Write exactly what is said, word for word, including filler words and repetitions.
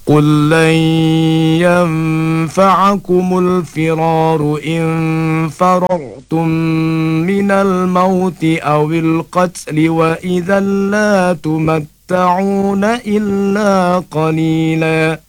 قل لن ينفعكم الفرار إن فررتم من الموت أو القتل وإذا لا تمتعون إلا قليلا